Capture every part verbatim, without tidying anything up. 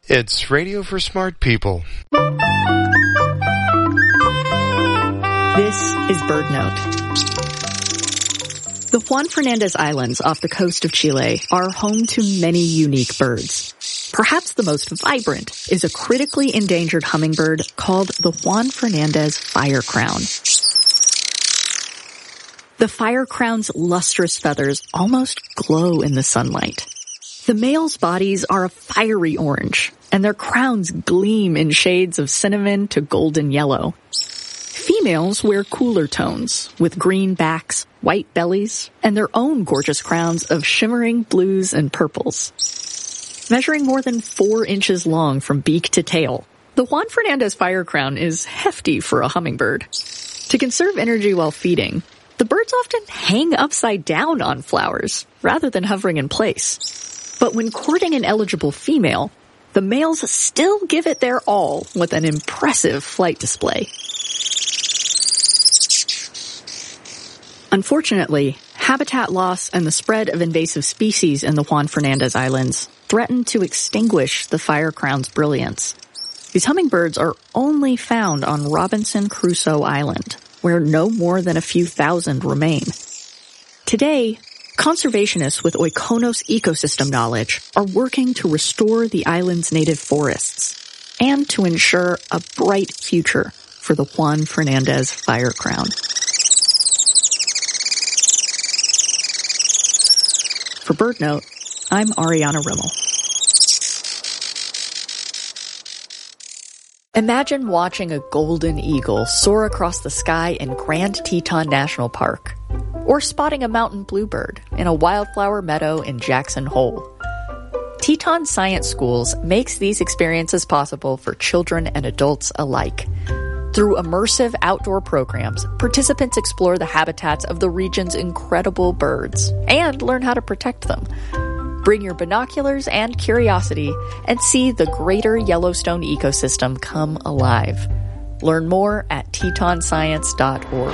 It's radio for smart people. This is BirdNote. The Juan Fernandez Islands off the coast of Chile are home to many unique birds. Perhaps the most vibrant is a critically endangered hummingbird called the Juan Fernandez firecrown. The firecrown's lustrous feathers almost glow in the sunlight. The males' bodies are a fiery orange, and their crowns gleam in shades of cinnamon to golden yellow. Females wear cooler tones, with green backs, white bellies, and their own gorgeous crowns of shimmering blues and purples. Measuring more than four inches long from beak to tail, the Juan Fernandez firecrown is hefty for a hummingbird. To conserve energy while feeding, the birds often hang upside down on flowers, rather than hovering in place. But when courting an eligible female, the males still give it their all with an impressive flight display. Unfortunately, habitat loss and the spread of invasive species in the Juan Fernandez Islands threaten to extinguish the firecrown's brilliance. These hummingbirds are only found on Robinson Crusoe Island, where no more than a few thousand remain. Today, conservationists with Oikonos ecosystem knowledge are working to restore the island's native forests and to ensure a bright future for the Juan Fernandez firecrown. For BirdNote, I'm Ariana Rimmel. Imagine watching a golden eagle soar across the sky in Grand Teton National Park, or spotting a mountain bluebird in a wildflower meadow in Jackson Hole. Teton Science Schools makes these experiences possible for children and adults alike. Through immersive outdoor programs, participants explore the habitats of the region's incredible birds and learn how to protect them. Bring your binoculars and curiosity and see the greater Yellowstone ecosystem come alive. Learn more at teton science dot org.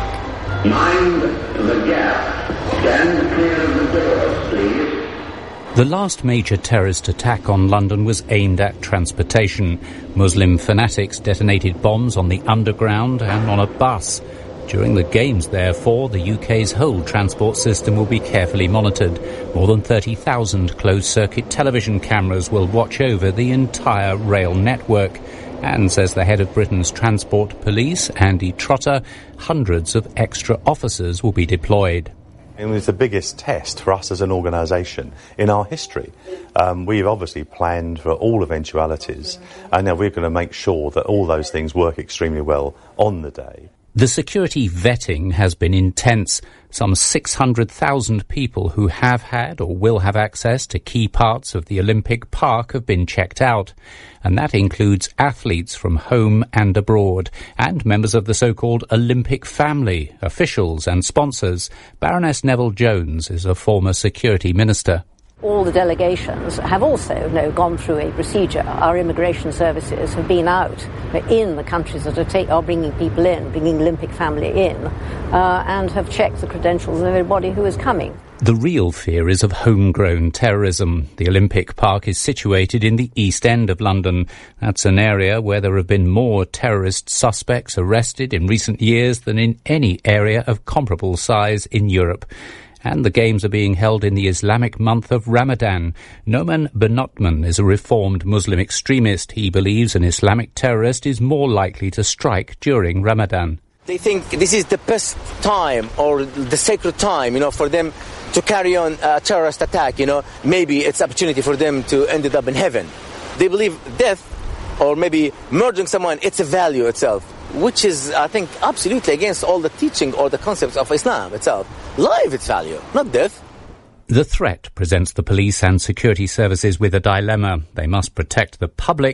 Mind the gap. Stand clear of the doors, please. The last major terrorist attack on London was aimed at transportation. Muslim fanatics detonated bombs on the Underground and on a bus. During the Games, therefore, the U K's whole transport system will be carefully monitored. More than thirty thousand closed-circuit television cameras will watch over the entire rail network. And, says the head of Britain's Transport Police, Andy Trotter, hundreds of extra officers will be deployed. It was the biggest test for us as an organisation in our history. Um, we've obviously planned for all eventualities, and now we're going to make sure that all those things work extremely well on the day. The security vetting has been intense. Some six hundred thousand people who have had or will have access to key parts of the Olympic Park have been checked out. And that includes athletes from home and abroad, and members of the so-called Olympic family, officials and sponsors. Baroness Neville-Jones is a former security minister. All the delegations have also you know, gone through a procedure. Our immigration services have been out in the countries that are, take, are bringing people in, bringing Olympic family in, uh, and have checked the credentials of everybody who is coming. The real fear is of homegrown terrorism. The Olympic Park is situated in the East End of London. That's an area where there have been more terrorist suspects arrested in recent years than in any area of comparable size in Europe. And the Games are being held in the Islamic month of Ramadan. Noman Benotman is a reformed Muslim extremist. He believes an Islamic terrorist is more likely to strike during Ramadan. They think this is the best time or the sacred time, you know, for them to carry on a terrorist attack, you know. Maybe it's opportunity for them to end up in heaven. They believe death or maybe murdering someone, it's a value itself, which is, I think, absolutely against all the teaching or the concepts of Islam itself. Life, its value, not death. The threat presents the police and security services with a dilemma. They must protect the public,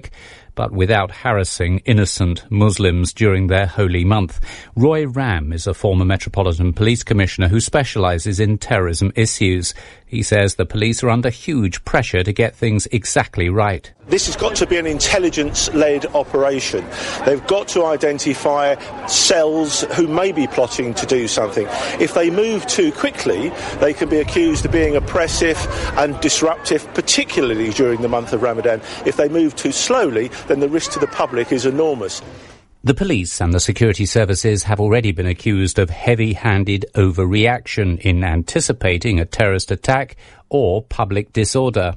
but without harassing innocent Muslims during their holy month. Roy Ram is a former Metropolitan Police Commissioner who specialises in terrorism issues. He says the police are under huge pressure to get things exactly right. This has got to be an intelligence-led operation. They've got to identify cells who may be plotting to do something. If they move too quickly, they can be accused of being oppressive and disruptive, particularly during the month of Ramadan. If they move too slowly, then the risk to the public is enormous. The police and the security services have already been accused of heavy-handed overreaction in anticipating a terrorist attack or public disorder.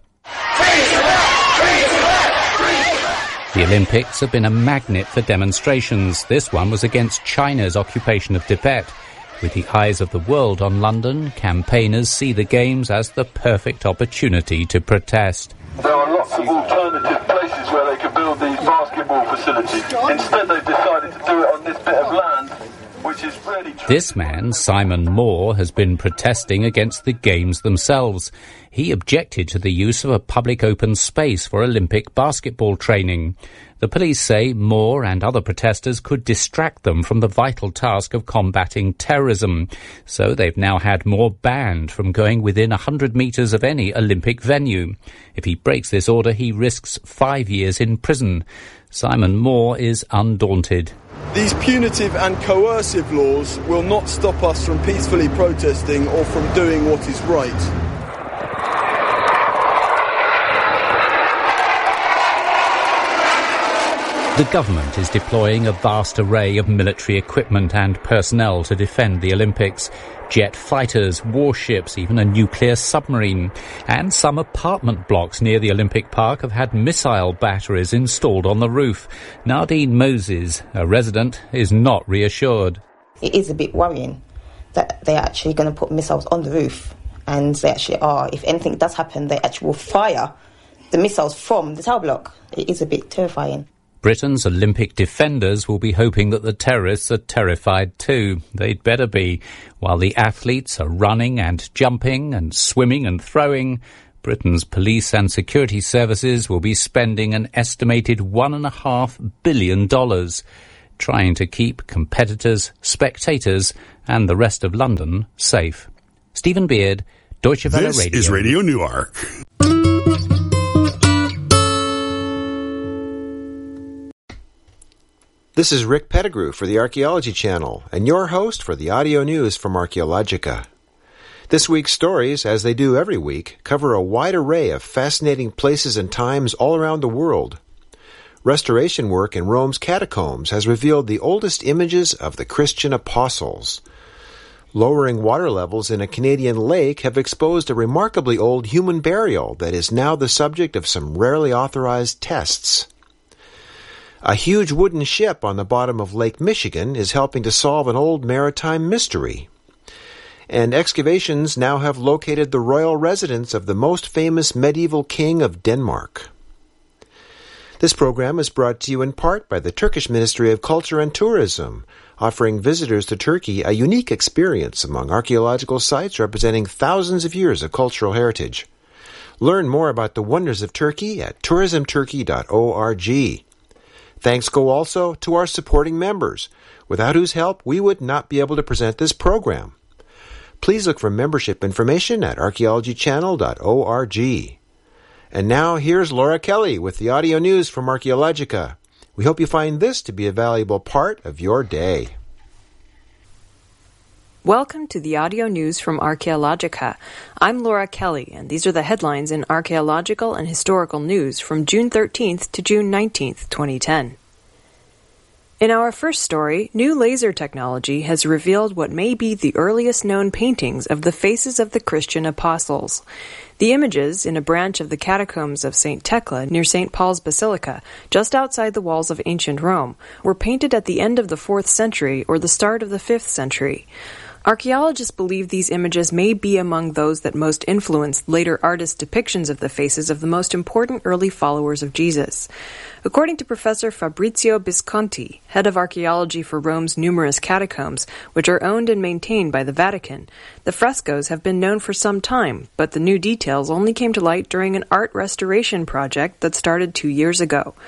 The Olympics have been a magnet for demonstrations. This one was against China's occupation of Tibet. With the eyes of the world on London, campaigners see the Games as the perfect opportunity to protest. There are lots of alternative places where they can build these basketball facilities. Instead, they've decided to do it on this bit of land, which is really... This man, Simon Moore, has been protesting against the Games themselves. He objected to the use of a public open space for Olympic basketball training. The police say Moore and other protesters could distract them from the vital task of combating terrorism. So they've now had Moore banned from going within one hundred metres of any Olympic venue. If he breaks this order, he risks five years in prison. Simon Moore is undaunted. These punitive and coercive laws will not stop us from peacefully protesting or from doing what is right. The government is deploying a vast array of military equipment and personnel to defend the Olympics. Jet fighters, warships, even a nuclear submarine. And some apartment blocks near the Olympic Park have had missile batteries installed on the roof. Nadine Moses, a resident, is not reassured. It is a bit worrying that they're actually going to put missiles on the roof. And they actually are. If anything does happen, they actually will fire the missiles from the tower block. It is a bit terrifying. Britain's Olympic defenders will be hoping that the terrorists are terrified too. They'd better be. While the athletes are running and jumping and swimming and throwing, Britain's police and security services will be spending an estimated one and a half billion dollars trying to keep competitors, spectators and the rest of London safe. Stephen Beard, Deutsche Welle this Radio. This is Radio Newark. This is Rick Pettigrew for the Archaeology Channel, and your host for the audio news from Archaeologica. This week's stories, as they do every week, cover a wide array of fascinating places and times all around the world. Restoration work in Rome's catacombs has revealed the oldest images of the Christian apostles. Lowering water levels in a Canadian lake have exposed a remarkably old human burial that is now the subject of some rarely authorized tests. A huge wooden ship on the bottom of Lake Michigan is helping to solve an old maritime mystery. And excavations now have located the royal residence of the most famous medieval king of Denmark. This program is brought to you in part by the Turkish Ministry of Culture and Tourism, offering visitors to Turkey a unique experience among archaeological sites representing thousands of years of cultural heritage. Learn more about the wonders of Turkey at tourism turkey dot org. Thanks go also to our supporting members, without whose help we would not be able to present this program. Please look for membership information at archaeology channel dot org. And now here's Laura Kelly with the audio news from Archaeologica. We hope you find this to be a valuable part of your day. Welcome to the audio news from Archaeologica. I'm Laura Kelly, and these are the headlines in archaeological and historical news from June thirteenth to June nineteenth, twenty ten. In our first story, new laser technology has revealed what may be the earliest known paintings of the faces of the Christian apostles. The images, in a branch of the catacombs of Saint Thecla near Saint Paul's Basilica, just outside the walls of ancient Rome, were painted at the end of the fourth century or the start of the fifth century. Archaeologists believe these images may be among those that most influenced later artists' depictions of the faces of the most important early followers of Jesus. According to Professor Fabrizio Visconti, head of archaeology for Rome's numerous catacombs, which are owned and maintained by the Vatican, the frescoes have been known for some time, but the new details only came to light during an art restoration project that started two years ago.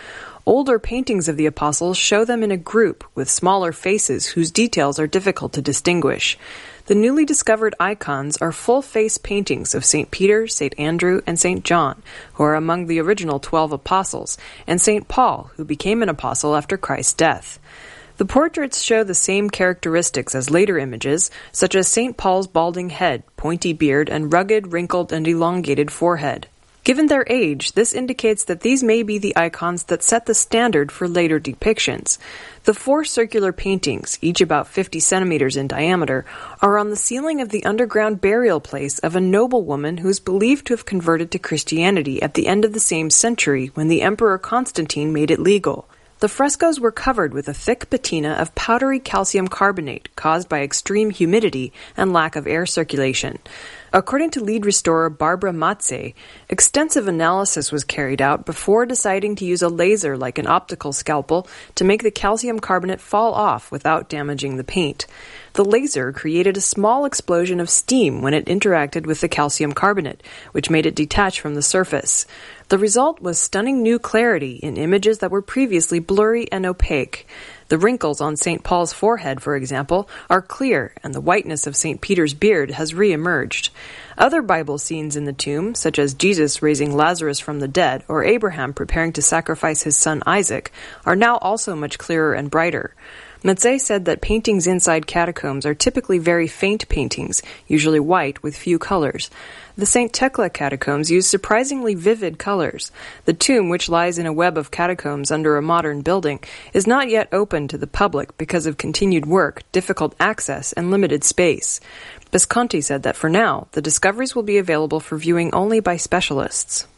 Older paintings of the apostles show them in a group with smaller faces whose details are difficult to distinguish. The newly discovered icons are full-face paintings of Saint Peter, Saint Andrew, and Saint John, who are among the original twelve apostles, and Saint Paul, who became an apostle after Christ's death. The portraits show the same characteristics as later images, such as Saint Paul's balding head, pointy beard, and rugged, wrinkled, and elongated forehead. Given their age, this indicates that these may be the icons that set the standard for later depictions. The four circular paintings, each about fifty centimeters in diameter, are on the ceiling of the underground burial place of a noblewoman who is believed to have converted to Christianity at the end of the same century when the Emperor Constantine made it legal. The frescoes were covered with a thick patina of powdery calcium carbonate caused by extreme humidity and lack of air circulation. According to lead restorer Barbara Matze, extensive analysis was carried out before deciding to use a laser like an optical scalpel to make the calcium carbonate fall off without damaging the paint. The laser created a small explosion of steam when it interacted with the calcium carbonate, which made it detach from the surface. The result was stunning new clarity in images that were previously blurry and opaque. The wrinkles on Saint Paul's forehead, for example, are clear, and the whiteness of Saint Peter's beard has re-emerged. Other Bible scenes in the tomb, such as Jesus raising Lazarus from the dead or Abraham preparing to sacrifice his son Isaac, are now also much clearer and brighter. Matze said that paintings inside catacombs are typically very faint paintings, usually white with few colors. The Saint Thecla catacombs use surprisingly vivid colors. The tomb, which lies in a web of catacombs under a modern building, is not yet open to the public because of continued work, difficult access, and limited space. Visconti said that for now, the discoveries will be available for viewing only by specialists.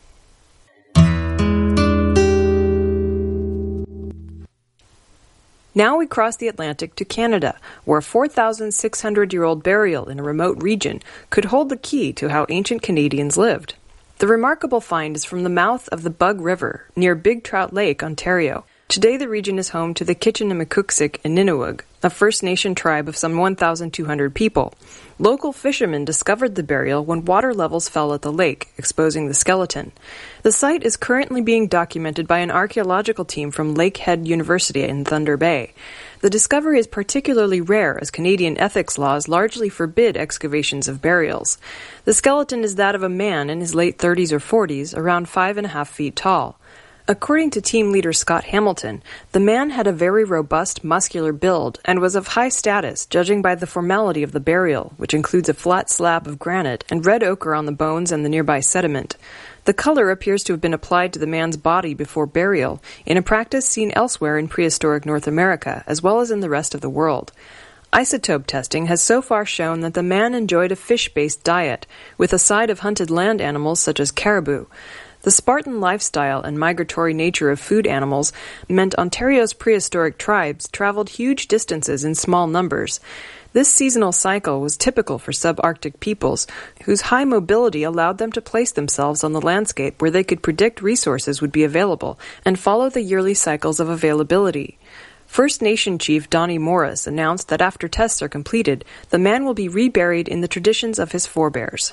Now we cross the Atlantic to Canada, where a four thousand six hundred year old burial in a remote region could hold the key to how ancient Canadians lived. The remarkable find is from the mouth of the Bug River, near Big Trout Lake, Ontario. Today the region is home to the Kitchinimikuksik Ininewug, a First Nation tribe of some one thousand two hundred people. Local fishermen discovered the burial when water levels fell at the lake, exposing the skeleton. The site is currently being documented by an archaeological team from Lakehead University in Thunder Bay. The discovery is particularly rare as Canadian ethics laws largely forbid excavations of burials. The skeleton is that of a man in his late thirties or forties, around five and a half feet tall. According to team leader Scott Hamilton, the man had a very robust, muscular build and was of high status, judging by the formality of the burial, which includes a flat slab of granite and red ochre on the bones and the nearby sediment. The color appears to have been applied to the man's body before burial, in a practice seen elsewhere in prehistoric North America, as well as in the rest of the world. Isotope testing has so far shown that the man enjoyed a fish-based diet, with a side of hunted land animals such as caribou. The Spartan lifestyle and migratory nature of food animals meant Ontario's prehistoric tribes traveled huge distances in small numbers. This seasonal cycle was typical for subarctic peoples, whose high mobility allowed them to place themselves on the landscape where they could predict resources would be available and follow the yearly cycles of availability. First Nation Chief Donnie Morris announced that after tests are completed, the man will be reburied in the traditions of his forebears.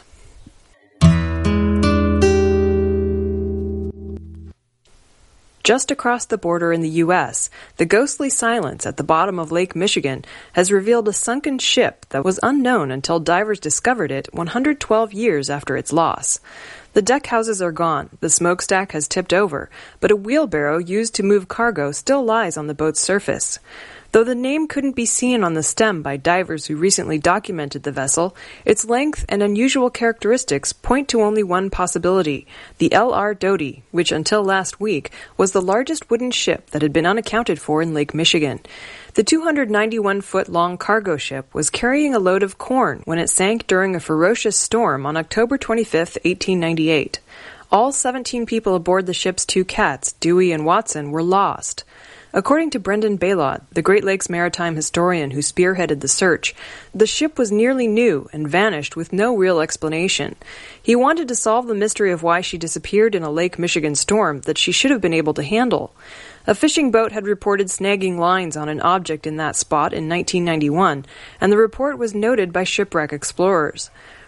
Just across the border in the U S, the ghostly silence at the bottom of Lake Michigan has revealed a sunken ship that was unknown until divers discovered it one hundred twelve years after its loss. The deck houses are gone, the smokestack has tipped over, but a wheelbarrow used to move cargo still lies on the boat's surface. Though the name couldn't be seen on the stem by divers who recently documented the vessel, its length and unusual characteristics point to only one possibility, the L R Doty, which until last week was the largest wooden ship that had been unaccounted for in Lake Michigan. The two hundred ninety-one foot long cargo ship was carrying a load of corn when it sank during a ferocious storm on October twenty-fifth, eighteen ninety-eight. All seventeen people aboard the ship's two cats, Dewey and Watson, were lost. According to Brendan Baylod, the Great Lakes maritime historian who spearheaded the search, the ship was nearly new and vanished with no real explanation. He wanted to solve the mystery of why she disappeared in a Lake Michigan storm that she should have been able to handle. A fishing boat had reported snagging lines on an object in that spot in nineteen ninety-one, and the report was noted by shipwreck explorers.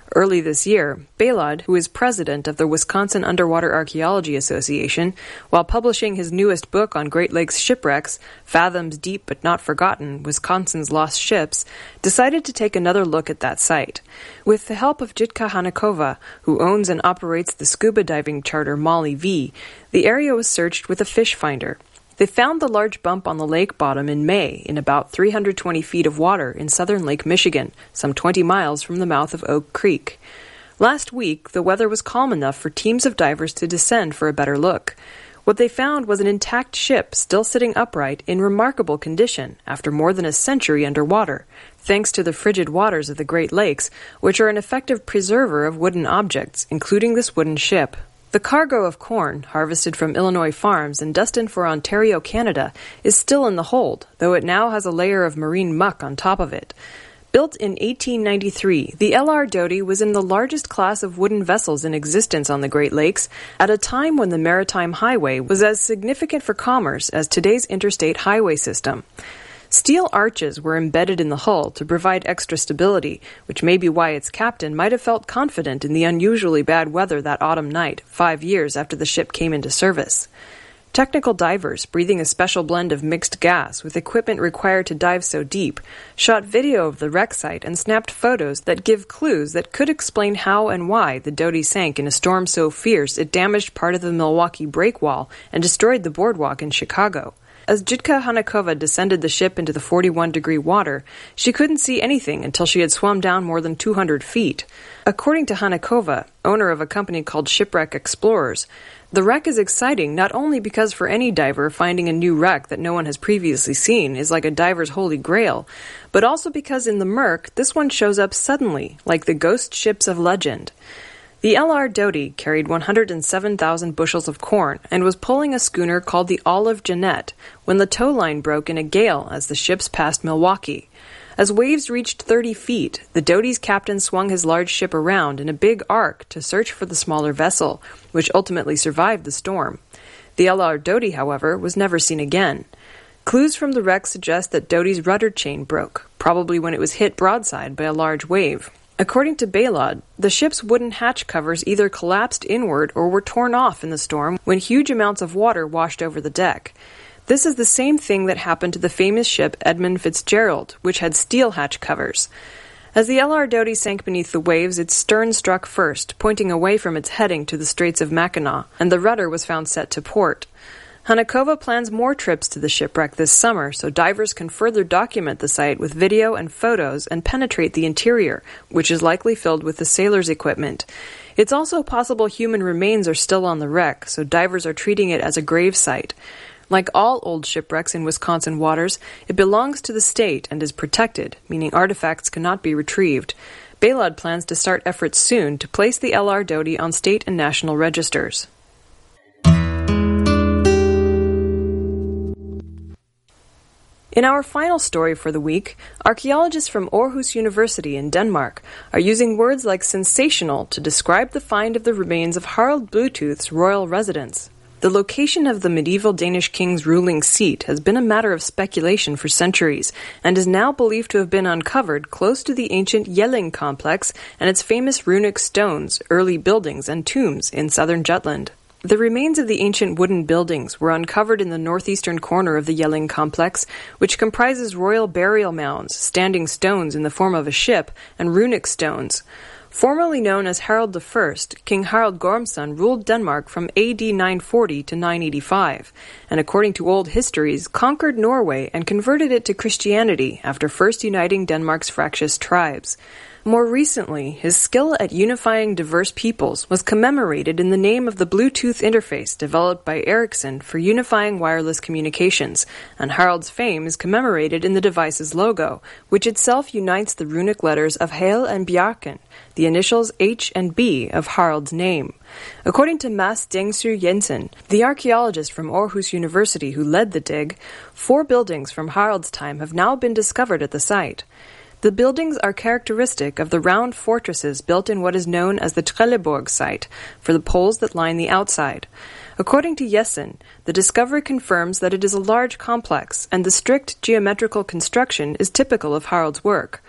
Early this year, Balod, who is president of the Wisconsin Underwater Archaeology Association, while publishing his newest book on Great Lakes shipwrecks, Fathoms Deep But Not Forgotten, Wisconsin's Lost Ships, decided to take another look at that site. With the help of Jitka Hanakova, who owns and operates the scuba diving charter Molly V, the area was searched with a fish finder. They found the large bump on the lake bottom in May in about three hundred twenty feet of water in southern Lake Michigan, some twenty miles from the mouth of Oak Creek. Last week, the weather was calm enough for teams of divers to descend for a better look. What they found was an intact ship still sitting upright in remarkable condition after more than a century underwater, thanks to the frigid waters of the Great Lakes, which are an effective preserver of wooden objects, including this wooden ship. The cargo of corn, harvested from Illinois farms and destined for Ontario, Canada, is still in the hold, though it now has a layer of marine muck on top of it. Built in eighteen ninety-three, the L R Doty was in the largest class of wooden vessels in existence on the Great Lakes at a time when the Maritime Highway was as significant for commerce as today's interstate highway system. Steel arches were embedded in the hull to provide extra stability, which may be why its captain might have felt confident in the unusually bad weather that autumn night, five years after the ship came into service. Technical divers, breathing a special blend of mixed gas with equipment required to dive so deep, shot video of the wreck site and snapped photos that give clues that could explain how and why the Doty sank in a storm so fierce it damaged part of the Milwaukee breakwall and destroyed the boardwalk in Chicago. As Jitka Hanakova descended the ship into the forty-one degree water, she couldn't see anything until she had swum down more than two hundred feet. According to Hanakova, owner of a company called Shipwreck Explorers, the wreck is exciting not only because for any diver finding a new wreck that no one has previously seen is like a diver's holy grail, but also because in the murk, this one shows up suddenly, like the ghost ships of legend. The L R Doty carried one hundred seven thousand bushels of corn and was pulling a schooner called the Olive Jeanette when the tow line broke in a gale as the ships passed Milwaukee. As waves reached thirty feet, the Doty's captain swung his large ship around in a big arc to search for the smaller vessel, which ultimately survived the storm. The L R Doty, however, was never seen again. Clues from the wreck suggest that Doty's rudder chain broke, probably when it was hit broadside by a large wave. According to Balod, the ship's wooden hatch covers either collapsed inward or were torn off in the storm when huge amounts of water washed over the deck. This is the same thing that happened to the famous ship Edmund Fitzgerald, which had steel hatch covers. As the L R Doty sank beneath the waves, its stern struck first, pointing away from its heading to the Straits of Mackinac, and the rudder was found set to port. Hanakova plans more trips to the shipwreck this summer so divers can further document the site with video and photos and penetrate the interior, which is likely filled with the sailors' equipment. It's also possible human remains are still on the wreck, so divers are treating it as a grave site. Like all old shipwrecks in Wisconsin waters, it belongs to the state and is protected, meaning artifacts cannot be retrieved. Balod plans to start efforts soon to place the L R Doty on state and national registers. In our final story for the week, archaeologists from Aarhus University in Denmark are using words like sensational to describe the find of the remains of Harald Bluetooth's royal residence. The location of the medieval Danish king's ruling seat has been a matter of speculation for centuries and is now believed to have been uncovered close to the ancient Jelling complex and its famous runic stones, early buildings, and tombs in southern Jutland. The remains of the ancient wooden buildings were uncovered in the northeastern corner of the Jelling complex, which comprises royal burial mounds, standing stones in the form of a ship, and runic stones. Formerly known as Harald the First, King Harald Gormson ruled Denmark from A D nine forty to nine eighty-five, and according to old histories, conquered Norway and converted it to Christianity after first uniting Denmark's fractious tribes. More recently, his skill at unifying diverse peoples was commemorated in the name of the Bluetooth interface developed by Ericsson for unifying wireless communications, and Harald's fame is commemorated in the device's logo, which itself unites the runic letters of Hale and Bjarken, the initials H and B of Harald's name. According to Mads Dengsø Jensen, the archaeologist from Aarhus University who led the dig, four buildings from Harald's time have now been discovered at the site. The buildings are characteristic of the round fortresses built in what is known as the Trelleborg site, for the poles that line the outside. According to Jessen, the discovery confirms that it is a large complex, and the strict geometrical construction is typical of Harald's work.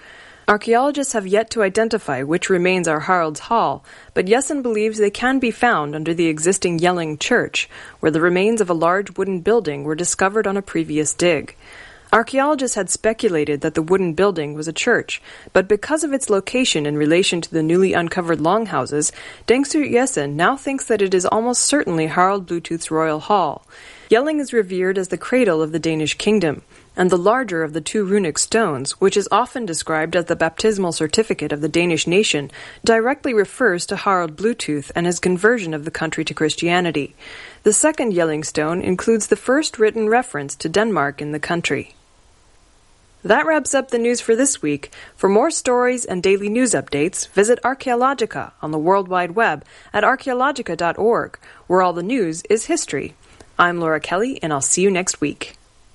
Archaeologists have yet to identify which remains are Harald's Hall, but Jessen believes they can be found under the existing Jelling Church, where the remains of a large wooden building were discovered on a previous dig. Archaeologists had speculated that the wooden building was a church, but because of its location in relation to the newly uncovered longhouses, Dengsur Jessen now thinks that it is almost certainly Harald Bluetooth's royal hall. Jelling is revered as the cradle of the Danish kingdom, and the larger of the two runic stones, which is often described as the baptismal certificate of the Danish nation, directly refers to Harald Bluetooth and his conversion of the country to Christianity. The second Jelling stone includes the first written reference to Denmark in the country. That wraps up the news for this week. For more stories and daily news updates, visit Archaeologica on the World Wide Web at archaeologica dot org, where all the news is history. I'm Laura Kelly, and I'll see you next week.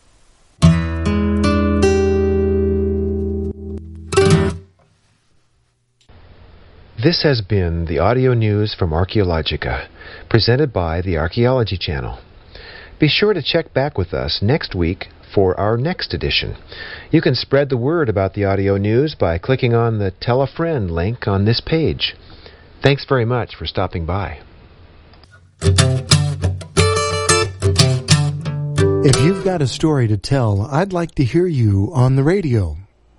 This has been the audio news from Archaeologica, presented by the Archaeology Channel. Be sure to check back with us next week for our next edition. You can spread the word about the audio news by clicking on the Tell a Friend link on this page. Thanks very much for stopping by. If you've got a story to tell, I'd like to hear you on the radio.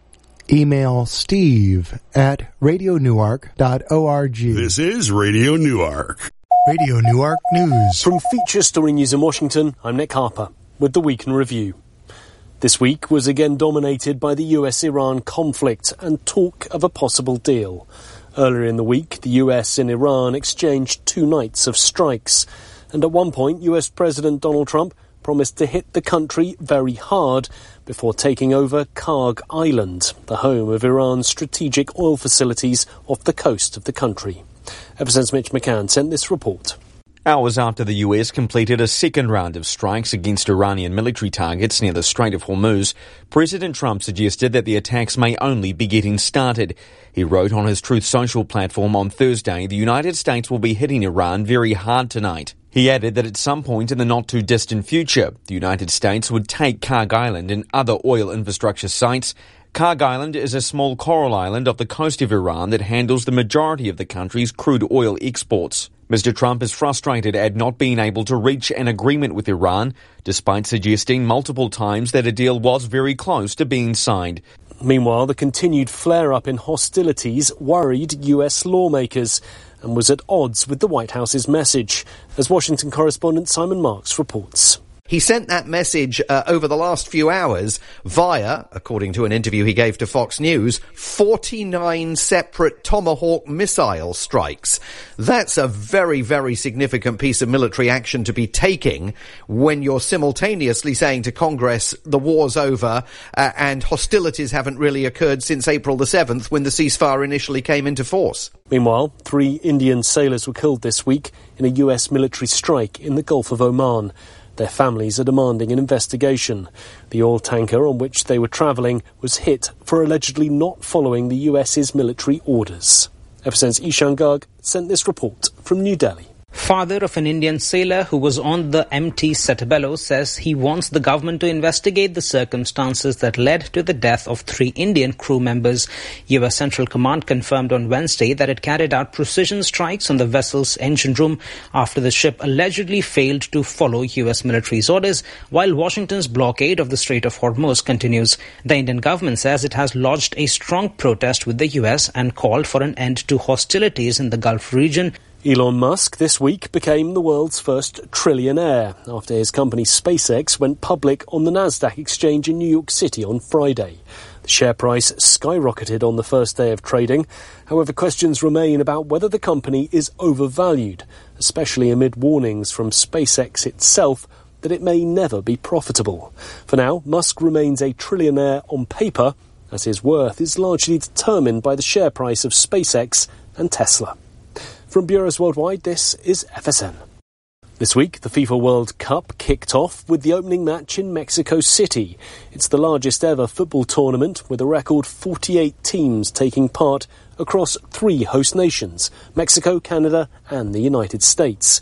Email steve at radio newark dot org. This is Radio Newark. Radio Newark News. From Feature Story News in Washington, I'm Nick Harper with the Week in Review. This week was again dominated by the U S Iran conflict and talk of a possible deal. Earlier in the week, the U S and Iran exchanged two nights of strikes. And at one point, U S President Donald Trump promised to hit the country very hard before taking over Karg Island, the home of Iran's strategic oil facilities off the coast of the country. F S N's Mitch McCann sent this report. Hours after the U S completed a second round of strikes against Iranian military targets near the Strait of Hormuz, President Trump suggested that the attacks may only be getting started. He wrote on his Truth Social platform on Thursday, the United States will be hitting Iran very hard tonight. He added that at some point in the not-too-distant future, the United States would take Karg Island and other oil infrastructure sites. Karg Island is a small coral island off the coast of Iran that handles the majority of the country's crude oil exports. Mister Trump is frustrated at not being able to reach an agreement with Iran, despite suggesting multiple times that a deal was very close to being signed. Meanwhile, the continued flare-up in hostilities worried U S lawmakers and was at odds with the White House's message, as Washington correspondent Simon Marks reports. He sent that message uh, over the last few hours via, according to an interview he gave to Fox News, forty-nine separate Tomahawk missile strikes. That's a very, very significant piece of military action to be taking when you're simultaneously saying to Congress the war's over uh, and hostilities haven't really occurred since April the seventh when the ceasefire initially came into force. Meanwhile, three Indian sailors were killed this week in a U S military strike in the Gulf of Oman. Their families are demanding an investigation. The oil tanker on which they were travelling was hit for allegedly not following the U S's military orders. F S N's Ishan Garg sent this report from New Delhi. Father of an Indian sailor who was on the M T Setabelo says he wants the government to investigate the circumstances that led to the death of three Indian crew members. U S Central Command confirmed on Wednesday that it carried out precision strikes on the vessel's engine room after the ship allegedly failed to follow U S military's orders, while Washington's blockade of the Strait of Hormuz continues. The Indian government says it has lodged a strong protest with the U S and called for an end to hostilities in the Gulf region. Elon Musk this week became the world's first trillionaire after his company SpaceX went public on the Nasdaq exchange in New York City on Friday. The share price skyrocketed on the first day of trading. However, questions remain about whether the company is overvalued, especially amid warnings from SpaceX itself that it may never be profitable. For now, Musk remains a trillionaire on paper, as his worth is largely determined by the share price of SpaceX and Tesla. From Bureaus Worldwide, this is F S N. This week, the FIFA World Cup kicked off with the opening match in Mexico City. It's the largest ever football tournament with a record forty-eight teams taking part across three host nations, Mexico, Canada and the United States.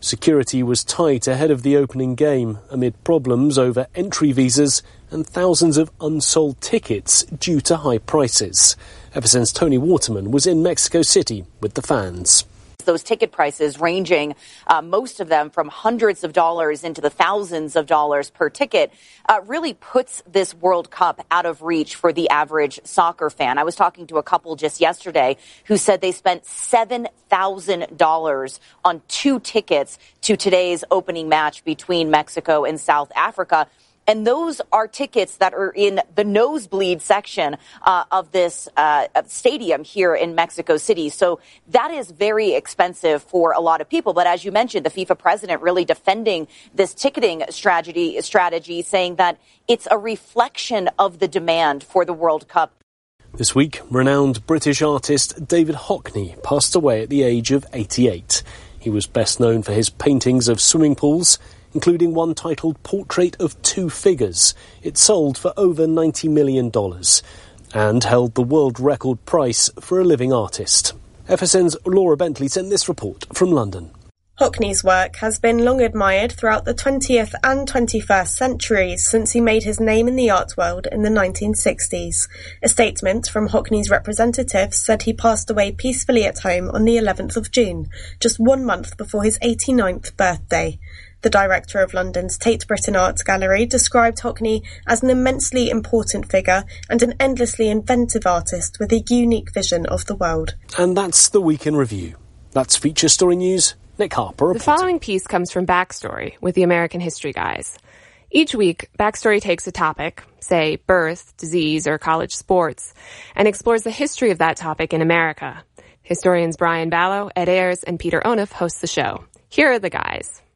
Security was tight ahead of the opening game amid problems over entry visas and thousands of unsold tickets due to high prices. F S N's Tony Waterman was in Mexico City with the fans. Those ticket prices ranging, uh, most of them from hundreds of dollars into the thousands of dollars per ticket, uh, really puts this World Cup out of reach for the average soccer fan. I was talking to a couple just yesterday who said they spent seven thousand dollars on two tickets to today's opening match between Mexico and South Africa. And those are tickets that are in the nosebleed section uh, of this uh, stadium here in Mexico City. So that is very expensive for a lot of people. But as you mentioned, the FIFA president really defending this ticketing strategy, strategy, saying that it's a reflection of the demand for the World Cup. This week, renowned British artist David Hockney passed away at the age of eighty-eight. He was best known for his paintings of swimming pools, including one titled Portrait of Two Figures. It sold for over ninety million dollars and held the world record price for a living artist. F S N's Laura Bentley sent this report from London. Hockney's work has been long admired throughout the twentieth and twenty-first centuries since he made his name in the art world in the nineteen sixties. A statement from Hockney's representatives said he passed away peacefully at home on the eleventh of June, just one month before his eighty-ninth birthday. The director of London's Tate Britain Art Gallery described Hockney as an immensely important figure and an endlessly inventive artist with a unique vision of the world. And that's the Week in Review. That's Feature Story News. Nick Harper reporting. The following piece comes from Backstory with the American History Guys. Each week, Backstory takes a topic, say birth, disease, or college sports, and explores the history of that topic in America. Historians Brian Ballow, Ed Ayers, and Peter Onuf host the show. Here are the guys.